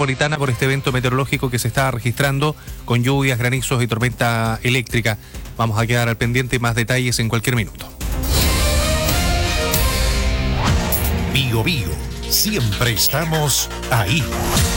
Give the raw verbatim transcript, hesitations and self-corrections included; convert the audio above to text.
metropolitana por este evento meteorológico que se está registrando con lluvias, granizos y tormenta eléctrica. Vamos a quedar al pendiente, más detalles en cualquier minuto. Bio Bio, siempre estamos ahí.